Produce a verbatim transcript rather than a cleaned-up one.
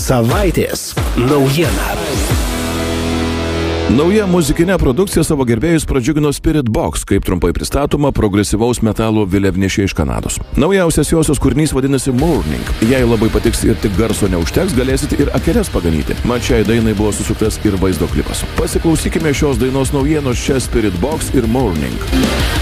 Savaitės naujiena. Nauja muzikinė produkcija savo gerbėjus pradžiugino Spirit Box, kaip trumpai pristatoma progresyvaus metalo vėliavnešė iš Kanados. Naujausias josios kūrinys vadinasi Morning. Jei labai patiks ir tik garso neužteks, galėsite ir akeles paganyti. Mat šiai dainai buvo susuktas ir vaizdo klipas. Pasiklausykime šios dainos naujienos čia Spirit Box ir Morning.